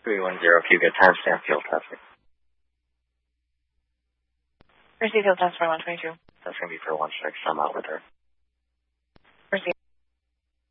310, Q, get timestamp field testing. Receive field test for 122. That's going to be for 1-6. I'm out with her.